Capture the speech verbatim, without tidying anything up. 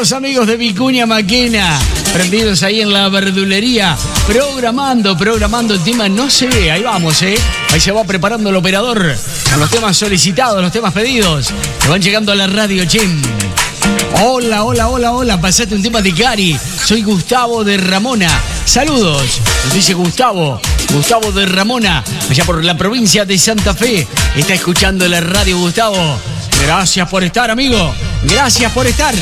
los amigos de Vicuña Maquena, prendidos ahí en la verdulería, programando, programando el tema. No se ve, ahí vamos, ¿eh? Ahí se va preparando el operador con los temas solicitados, los temas pedidos, que van llegando a la radio, Chin. Hola, hola, hola, hola, pasate un tema de Cari. Soy Gustavo de Ramona. Saludos, nos dice Gustavo. Gustavo de Ramona, allá por la provincia de Santa Fe. Está escuchando la radio, Gustavo. Gracias por estar, amigo. Gracias por estar.